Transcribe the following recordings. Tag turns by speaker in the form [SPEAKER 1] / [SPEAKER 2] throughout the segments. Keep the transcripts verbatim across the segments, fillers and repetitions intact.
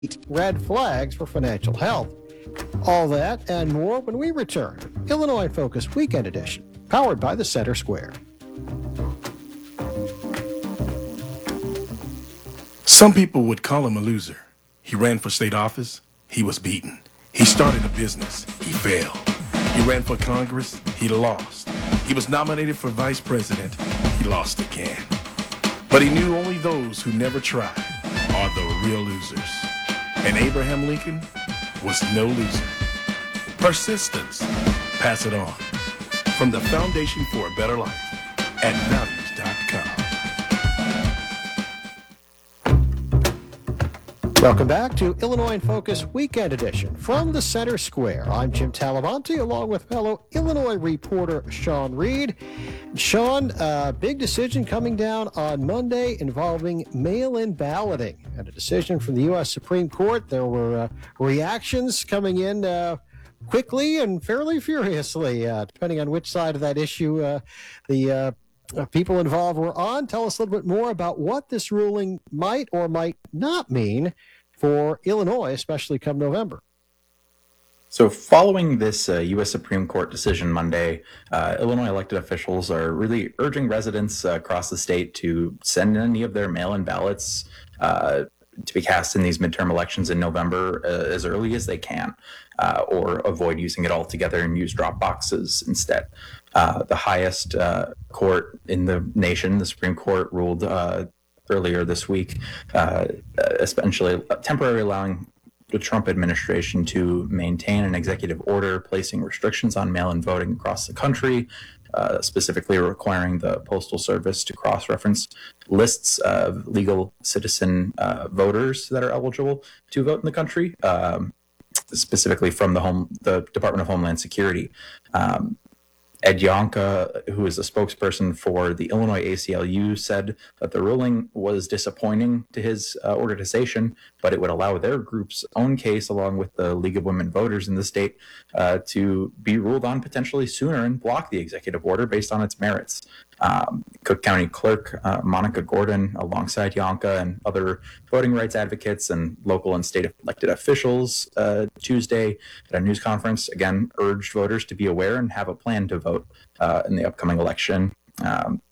[SPEAKER 1] red flags for financial health. All that and more when we return. Illinois in Focus Weekend Edition, powered by the Center Square.
[SPEAKER 2] Some people would call him a loser. He ran for state office. He was beaten. He started a business. He failed. He ran for Congress. He lost. He was nominated for vice president. He lost again. But he knew only those who never tried are the real losers. And Abraham Lincoln was no loser. Persistence. Pass it on. From the Foundation for a Better Life at values dot com.
[SPEAKER 1] Welcome back to Illinois in Focus Weekend Edition from the Center Square. I'm Jim Talavante, along with fellow Illinois reporter Sean Reed. Sean, uh, big decision coming down on Monday involving mail-in balloting, and a decision from the U S Supreme Court. There were uh, reactions coming in uh, quickly and fairly furiously, uh, depending on which side of that issue uh, the uh, Uh, people involved were on. Tell us a little bit more about what this ruling might or might not mean for Illinois, especially come November.
[SPEAKER 3] So following this uh, U S Supreme Court decision Monday, uh, Illinois elected officials are really urging residents uh, across the state to send in any of their mail-in ballots uh, to be cast in these midterm elections in November uh, as early as they can, uh, or avoid using it altogether and use drop boxes instead. Uh, the highest uh, court in the nation, the Supreme Court, ruled uh, earlier this week, uh, essentially temporarily allowing the Trump administration to maintain an executive order placing restrictions on mail-in voting across the country, uh, specifically requiring the Postal Service to cross-reference lists of legal citizen uh, voters that are eligible to vote in the country, um, specifically from the home, the Department of Homeland Security. Um, Ed Yonka, who is a spokesperson for the Illinois A C L U, said that the ruling was disappointing to his uh, organization, but it would allow their group's own case, along with the League of Women Voters in the state, uh, to be ruled on potentially sooner and block the executive order based on its merits. Um, Cook County Clerk uh, Monica Gordon, alongside Yonka and other voting rights advocates and local and state elected officials, uh, Tuesday at a news conference, again urged voters to be aware and have a plan to vote uh, in the upcoming election. Um,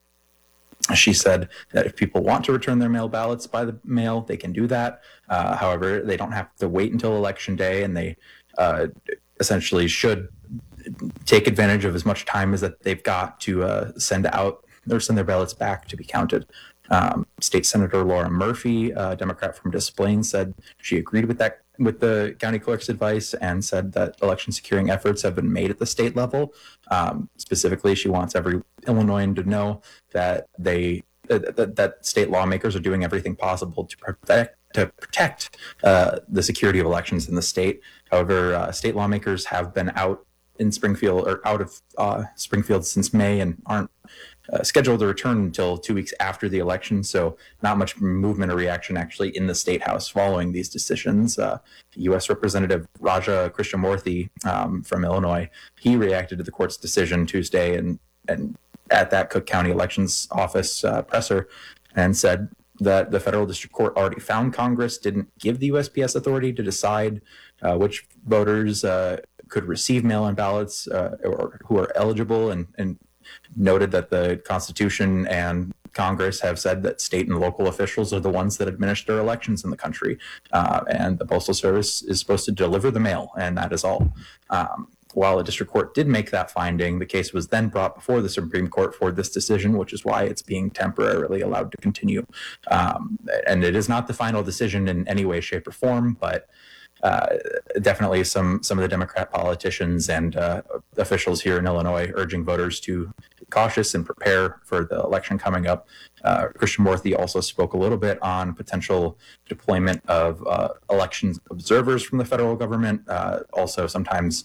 [SPEAKER 3] She said that if people want to return their mail ballots by the mail, they can do that. Uh, however, they don't have to wait until election day, and they uh, essentially should take advantage of as much time as that they've got to uh, send out or send their ballots back to be counted. Um, State Senator Laura Murphy, a Democrat from Des Plaines, said she agreed with that with the county clerk's advice and said that election securing efforts have been made at the state level. Um, specifically, she wants every Illinoisan to know that they that, that state lawmakers are doing everything possible to protect to protect uh, the security of elections in the state. However, uh, state lawmakers have been out in Springfield or out of uh, Springfield since May and aren't uh, scheduled to return until two weeks after the election. So not much movement or reaction actually in the State House following these decisions. Uh, U S Representative Raja Krishnamurthy um, from Illinois, he reacted to the court's decision Tuesday and, and at that Cook County Elections Office uh, presser and said that the federal district court already found Congress didn't give the U S P S authority to decide uh, which voters uh, could receive mail-in ballots uh, or who are eligible, and, and noted that the Constitution and Congress have said that state and local officials are the ones that administer elections in the country, uh, and the Postal Service is supposed to deliver the mail, and that is all. Um, while the district court did make that finding, the case was then brought before the Supreme Court for this decision, which is why it's being temporarily allowed to continue. Um, and it is not the final decision in any way, shape, or form, but Uh, definitely some some of the Democrat politicians and uh, officials here in Illinois urging voters to be cautious and prepare for the election coming up. Uh, Krishnamurthy also spoke a little bit on potential deployment of uh, elections observers from the federal government. Uh, also, sometimes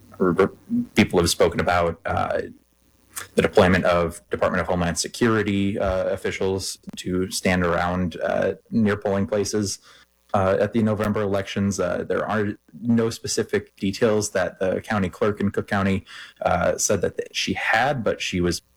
[SPEAKER 3] people have spoken about uh, the deployment of Department of Homeland Security uh, officials to stand around uh, near polling places. Uh, at the November elections. Uh, there are no specific details that the county clerk in Cook County uh, said that she had, but she was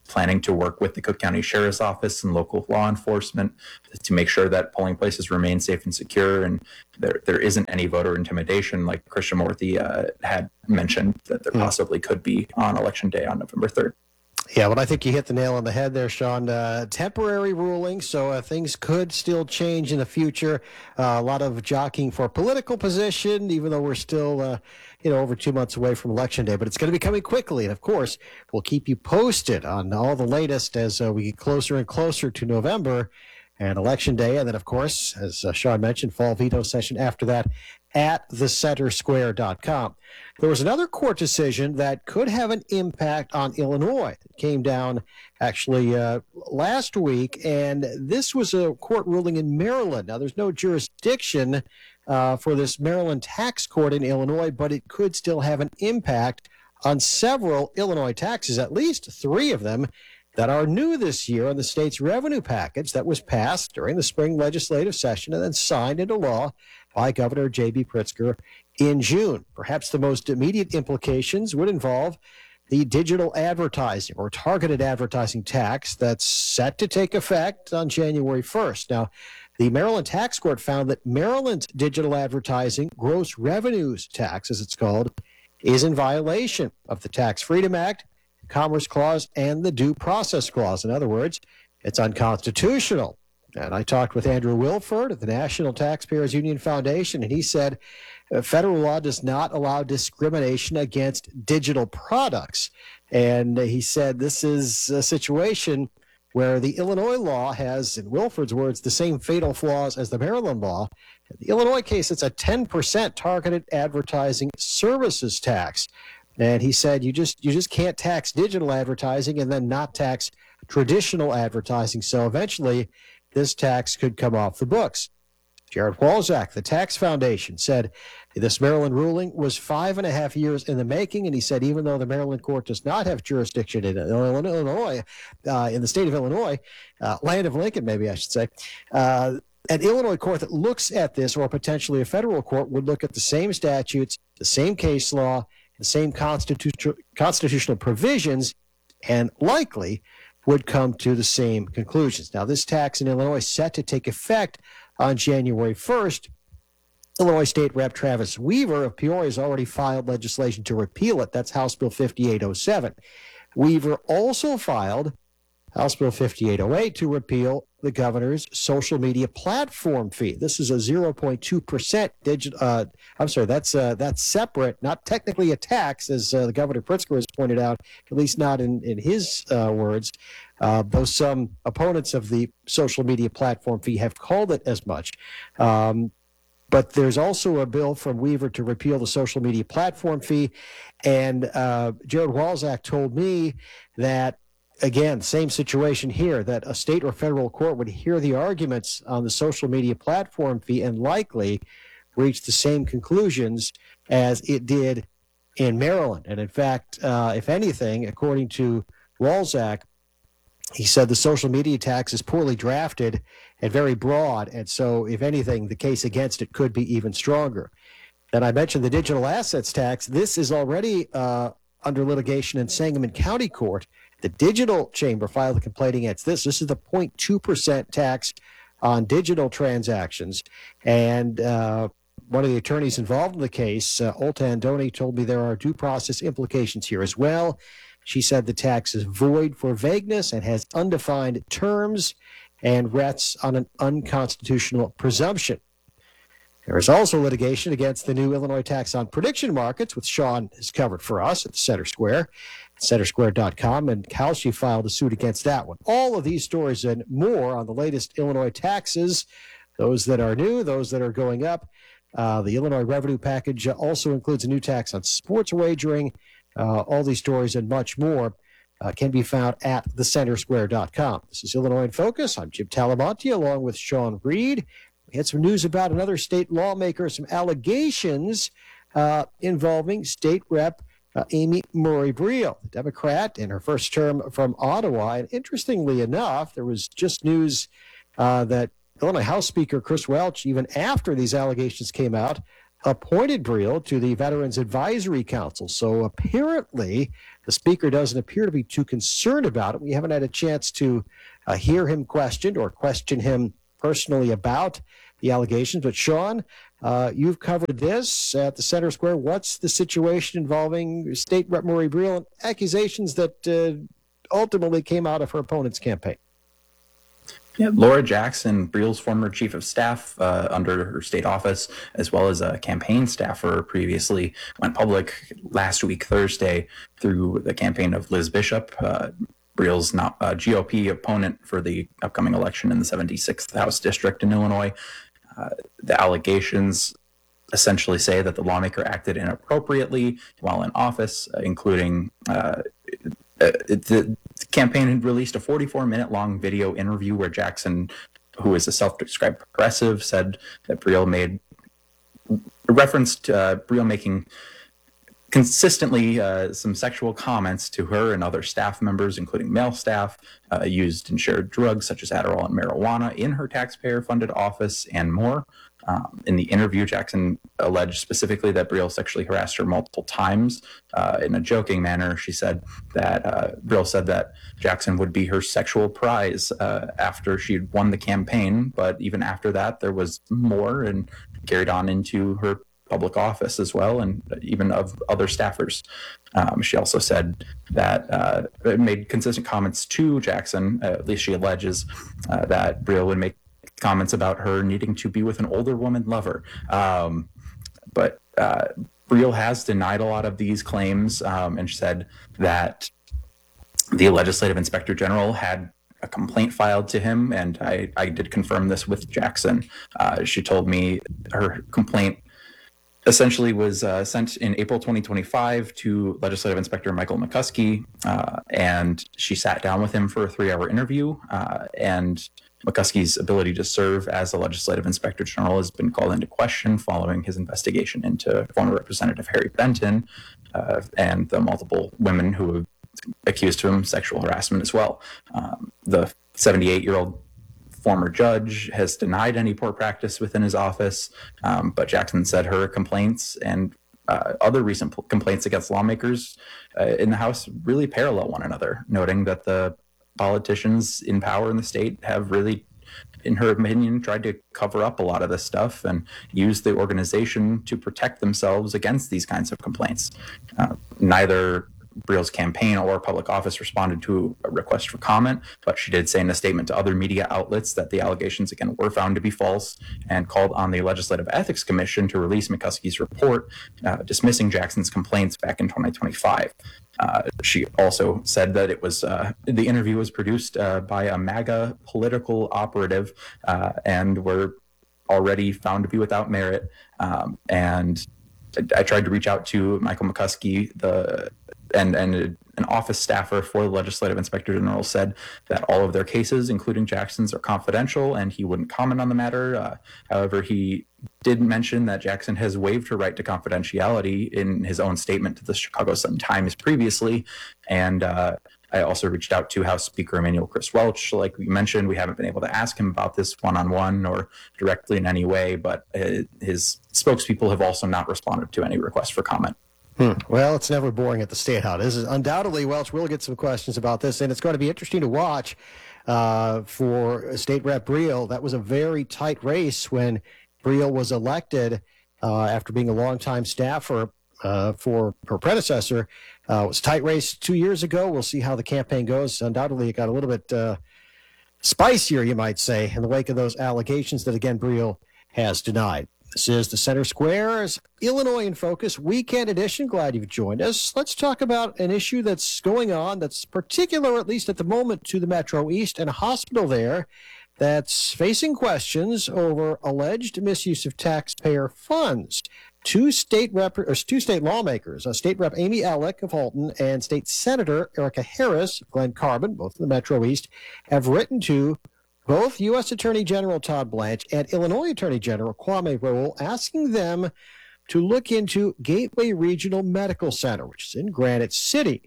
[SPEAKER 3] planning to work with the Cook County Sheriff's Office and local law enforcement to make sure that polling places remain safe and secure, and there there isn't any voter intimidation like Krishnamurthy uh, had mentioned that there possibly could be on Election Day on November third.
[SPEAKER 1] Yeah, well, I think you hit the nail on the head there, Sean. Uh, temporary ruling, so uh, things could still change in the future. Uh, a lot of jockeying for political position, even though we're still, uh, you know, over two months away from Election Day. But it's going to be coming quickly, and of course, we'll keep you posted on all the latest as uh, we get closer and closer to November and Election Day. And then, of course, as uh, Sean mentioned, fall veto session after that at the center square dot com. There was another court decision that could have an impact on Illinois. It came down actually uh, last week, and this was a court ruling in Maryland. Now, there's no jurisdiction uh, for this Maryland tax court in Illinois, but it could still have an impact on several Illinois taxes, at least three of them that are new this year on the state's revenue package that was passed during the spring legislative session and then signed into law by Governor J B. Pritzker in June. Perhaps the most immediate implications would involve the digital advertising or targeted advertising tax that's set to take effect on January first. Now, the Maryland Tax Court found that Maryland's digital advertising gross revenues tax, as it's called, is in violation of the Tax Freedom Act, Commerce Clause, and the Due Process Clause. In other words, it's unconstitutional. And I talked with Andrew Wilford of the National Taxpayers Union Foundation, and he said uh, federal law does not allow discrimination against digital products. And uh, he said this is a situation where the Illinois law has, in Wilford's words, the same fatal flaws as the Maryland law. In the Illinois case, it's a ten percent targeted advertising services tax. And he said you just you just can't tax digital advertising and then not tax traditional advertising. So eventually, this tax could come off the books. Jared Walczak, the Tax Foundation, said this Maryland ruling was five and a half years in the making, and he said even though the Maryland court does not have jurisdiction in Illinois, uh, in the state of Illinois, uh, land of Lincoln, maybe I should say, uh, an Illinois court that looks at this, or potentially a federal court, would look at the same statutes, the same case law, the same constitu- constitutional provisions, and likely would come to the same conclusions. Now, this tax in Illinois is set to take effect on January first. Illinois State Rep Travis Weaver of Peoria has already filed legislation to repeal it. That's House Bill fifty-eight oh seven. Weaver also filed House Bill fifty-eight oh eight to repeal the governor's social media platform fee. This is a zero point two percent digital, uh, I'm sorry, that's uh, that's separate, not technically a tax, as uh, the Governor Pritzker has pointed out, at least not in, in his uh, words, uh, though some opponents of the social media platform fee have called it as much. Um, But there's also a bill from Weaver to repeal the social media platform fee. And uh, Jared Walczak told me that, again, same situation here, that a state or federal court would hear the arguments on the social media platform fee and likely reach the same conclusions as it did in Maryland. And in fact, uh, if anything, according to Walczak, he said the social media tax is poorly drafted and very broad, and so, if anything, the case against it could be even stronger. And I mentioned the digital assets tax. This is already uh, under litigation in Sangamon County Court. The Digital Chamber filed a complaint against this. This is the zero point two percent tax on digital transactions, and uh, one of the attorneys involved in the case, uh, Olta Andoni, told me there are due process implications here as well. She said the tax is void for vagueness and has undefined terms and rests on an unconstitutional presumption. There is also litigation against the new Illinois tax on prediction markets, which Sean has covered for us at the Center Square, center square dot com, and Kalshi filed a suit against that one. All of these stories and more on the latest Illinois taxes, those that are new, those that are going up. Uh, the Illinois revenue package also includes a new tax on sports wagering. Uh, all these stories and much more uh, can be found at the center square dot com. This is Illinois in Focus. I'm Jim Talamonte along with Sean Reed. We had some news about another state lawmaker, some allegations uh, involving State Rep uh, Amy Murray-Briel, the Democrat in her first term from Ottawa. And interestingly enough, there was just news uh, that Illinois House Speaker Chris Welch, even after these allegations came out, appointed Briel to the Veterans Advisory Council. So apparently, the speaker doesn't appear to be too concerned about it. We haven't had a chance to uh, hear him questioned or question him personally about the allegations. But Sean, uh, you've covered this at the Center Square. What's the situation involving State Rep Marie Briel and accusations that uh, ultimately came out of her opponent's campaign?
[SPEAKER 3] Yeah, Laura Jackson, Briel's former chief of staff uh, under her state office, as well as a campaign staffer previously, went public last week, Thursday, through the campaign of Liz Bishop, uh, Briel's not, uh, G O P opponent for the upcoming election in the seventy-sixth House District in Illinois. Uh, the allegations essentially say that the lawmaker acted inappropriately while in office, uh, including uh, uh, the campaign had released a forty-four minute long video interview where Jackson, who is a self-described progressive, said that Briel made referenced uh, Briel making consistently uh, some sexual comments to her and other staff members, including male staff, uh, used and shared drugs such as Adderall and marijuana in her taxpayer-funded office and more. Um, in the interview, Jackson alleged specifically that Briel sexually harassed her multiple times. Uh, in a joking manner, she said that uh, Briel said that Jackson would be her sexual prize uh, after she'd won the campaign, but even after that, there was more and carried on into her public office as well, and even of other staffers. Um, she also said that uh, made consistent comments to Jackson, uh, at least she alleges, uh, that Briel would make comments about her needing to be with an older woman lover. Um, but uh, Briel has denied a lot of these claims um, and said that the legislative inspector general had a complaint filed to him, and I, I did confirm this with Jackson. Uh, she told me her complaint essentially was uh, sent in April twenty twenty-five to Legislative Inspector Michael McCuskey, uh, and she sat down with him for a three-hour interview, uh, and McCuskey's ability to serve as a Legislative Inspector General has been called into question following his investigation into former Representative Harry Benton uh, and the multiple women who have accused him of sexual harassment as well. Um, the seventy-eight-year-old former judge has denied any poor practice within his office, um, but Jackson said her complaints and uh, other recent p- complaints against lawmakers uh, in the House really parallel one another, noting that the politicians in power in the state have really, in her opinion, tried to cover up a lot of this stuff and use the organization to protect themselves against these kinds of complaints. Uh, neither Briel's campaign or public office responded to a request for comment, but she did say in a statement to other media outlets that the allegations, again, were found to be false and called on the Legislative Ethics Commission to release McCuskey's report uh, dismissing Jackson's complaints back in twenty twenty-five. Uh, she also said that it was uh, the interview was produced uh, by a MAGA political operative uh, and were already found to be without merit. Um, and I, I tried to reach out to Michael McCuskey, the and and an office staffer for the Legislative Inspector General, said that all of their cases, including Jackson's, are confidential and he wouldn't comment on the matter. Uh, however, he did mention that Jackson has waived her right to confidentiality in his own statement to the Chicago Sun-Times previously. And uh, I also reached out to House Speaker Emanuel Chris Welch. Like we mentioned, we haven't been able to ask him about this one-on-one or directly in any way, but uh, his spokespeople have also not responded to any requests for comment.
[SPEAKER 1] Hmm. Well, it's never boring at the State House. This is undoubtedly, Welch, we'll get some questions about this, and it's going to be interesting to watch uh, for State Rep Briel. That was a very tight race when Briel was elected uh, after being a longtime staffer uh, for her predecessor. Uh, it was a tight race two years ago. We'll see how the campaign goes. Undoubtedly, it got a little bit uh, spicier, you might say, in the wake of those allegations that, again, Briel has denied. This is the Center Square's Illinois in Focus Weekend Edition. Glad you've joined us. Let's talk about an issue that's going on that's particular, at least at the moment, to the Metro East and a hospital there that's facing questions over alleged misuse of taxpayer funds. Two state rep, or two state lawmakers, uh, State Rep Amy Ellick of Halton and State Senator Erica Harris of Glen Carbon, both in the Metro East, have written to both U S Attorney General Todd Blanche and Illinois Attorney General Kwame Raoul, asking them to look into Gateway Regional Medical Center, which is in Granite City.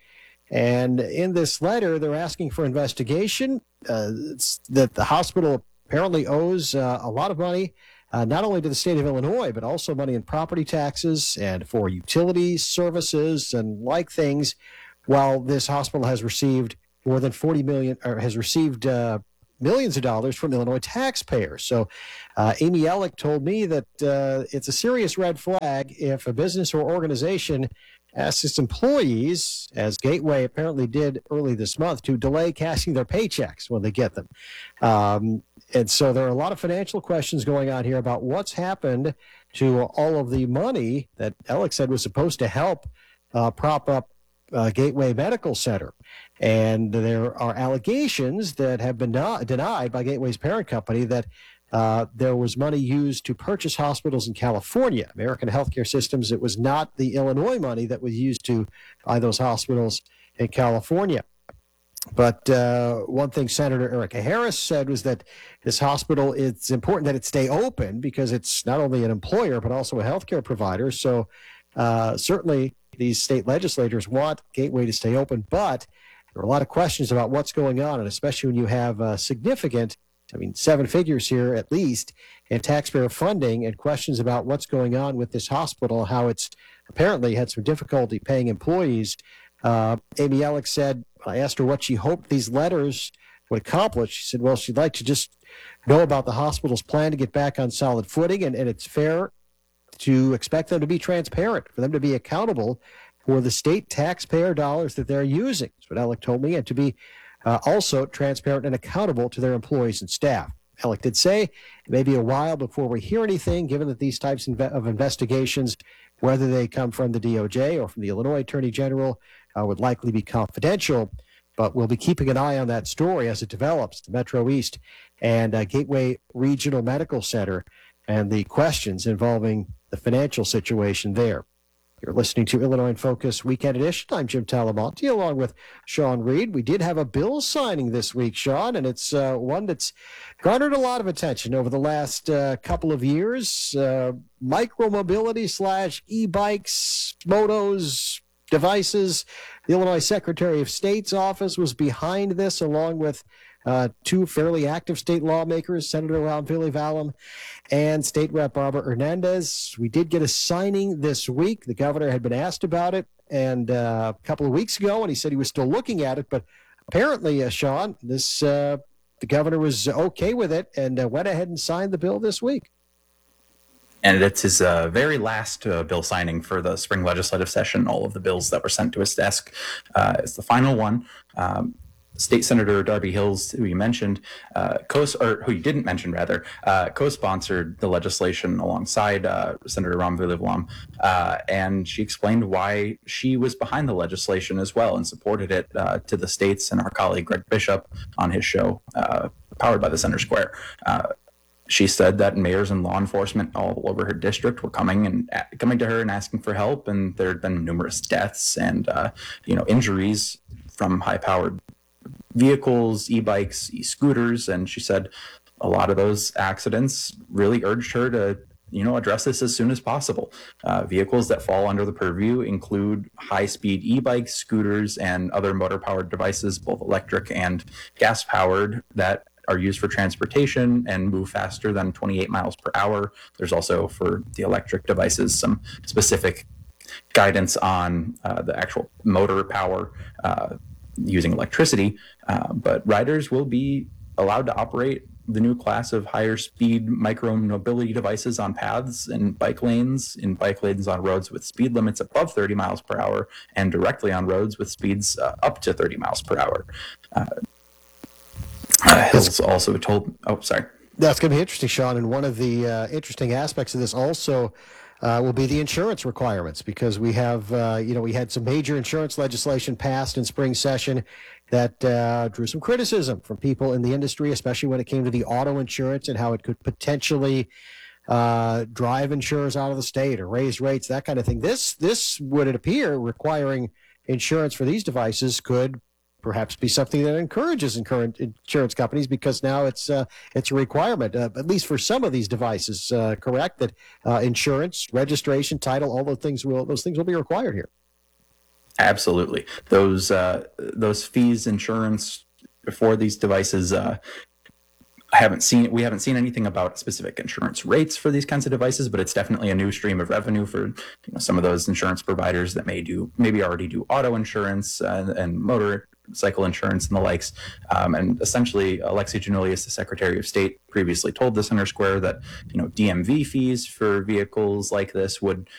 [SPEAKER 1] And in this letter, they're asking for investigation uh, that the hospital apparently owes uh, a lot of money uh, not only to the state of Illinois, but also money in property taxes and for utilities, services, and like things, while this hospital has received more than forty million dollars or has received uh, millions of dollars from Illinois taxpayers. So uh, Amy Ellick told me that uh, it's a serious red flag if a business or organization asks its employees, as Gateway apparently did early this month, to delay cashing their paychecks when they get them. Um, and so there are a lot of financial questions going on here about what's happened to all of the money that Ellick said was supposed to help uh, prop up uh, Gateway Medical Center. And there are allegations that have been not denied by Gateway's parent company that Uh, there was money used to purchase hospitals in California, American healthcare systems. It was not the Illinois money that was used to buy those hospitals in California. But uh, one thing Senator Erica Harris said was that this hospital, it's important that it stay open because it's not only an employer, but also a healthcare provider. So uh, certainly these state legislators want Gateway to stay open, but there are a lot of questions about what's going on, and especially when you have uh, significant I mean, seven figures here at least in taxpayer funding, and questions about what's going on with this hospital, how it's apparently had some difficulty paying employees. Uh, Amy Ellick said, I asked her what she hoped these letters would accomplish. She said, well, she'd like to just know about the hospital's plan to get back on solid footing, and, and it's fair to expect them to be transparent, for them to be accountable for the state taxpayer dollars that they're using. That's what Ellick told me, and to be Uh, also transparent and accountable to their employees and staff. Ellick did say it may be a while before we hear anything, given that these types of investigations, whether they come from the D O J or from the Illinois Attorney General, uh, would likely be confidential. But we'll be keeping an eye on that story as it develops, the Metro East and uh, Gateway Regional Medical Center, and the questions involving the financial situation there. You're listening to Illinois in Focus Weekend Edition. I'm Jim Talamonte, along with Sean Reed. We did have a bill signing this week, Sean, and it's uh, one that's garnered a lot of attention over the last uh, couple of years. Uh, micromobility slash e-bikes, motos, devices. The Illinois Secretary of State's office was behind this, along with Uh, two fairly active state lawmakers, Senator Ron Villivalum and State Rep Barbara Hernandez. We did get a signing this week. The governor had been asked about it and uh, a couple of weeks ago, and he said he was still looking at it. But apparently, uh, Sean, this uh, the governor was okay with it and uh, went ahead and signed the bill this week.
[SPEAKER 3] And it's his uh, very last uh, bill signing for the spring legislative session. All of the bills that were sent to his desk. Uh, it's the final one. Um, State Senator Darby Hills, who you mentioned, uh, co or who you didn't mention rather, uh, co-sponsored the legislation alongside uh, Senator Ron Villivalum, uh, and she explained why she was behind the legislation as well and supported it uh, to the states and our colleague Greg Bishop on his show, uh, Powered by the Center Square. Uh, She said that mayors and law enforcement all over her district were coming and coming to her and asking for help, and there had been numerous deaths and uh, you know injuries from high-powered vehicles, e-bikes, e-scooters, and she said a lot of those accidents really urged her to, you know, address this as soon as possible. Uh, vehicles that fall under the purview include high-speed e-bikes, scooters, and other motor-powered devices, both electric and gas-powered, that are used for transportation and move faster than twenty-eight miles per hour. There's also, for the electric devices, some specific guidance on uh, the actual motor power uh, using electricity, uh, but riders will be allowed to operate the new class of higher speed micro mobility devices on paths and bike lanes, in bike lanes on roads with speed limits above thirty miles per hour, and directly on roads with speeds uh, up to thirty miles per hour. Uh, uh, Hills also told, oh, sorry.
[SPEAKER 1] That's going to be interesting, Sean, and one of the uh, interesting aspects of this also Uh, will be the insurance requirements, because we have, uh, you know, we had some major insurance legislation passed in spring session that uh, drew some criticism from people in the industry, especially when it came to the auto insurance and how it could potentially uh, drive insurers out of the state or raise rates, that kind of thing. This, this would it appear, requiring insurance for these devices could perhaps be something that encourages current insurance companies, because now it's uh, it's a requirement, uh, at least for some of these devices. Uh, correct that uh, insurance, registration, title, all those things will those things will be required here.
[SPEAKER 3] Absolutely, those uh, those fees, insurance for these devices uh, I haven't seen we haven't seen anything about specific insurance rates for these kinds of devices, but it's definitely a new stream of revenue for you know, some of those insurance providers that may do maybe already do auto insurance and, and motorcycle insurance and the likes. Um, and essentially, Alexei Giannoulias, the Secretary of State, previously told the Center Square that you know D M V fees for vehicles like this would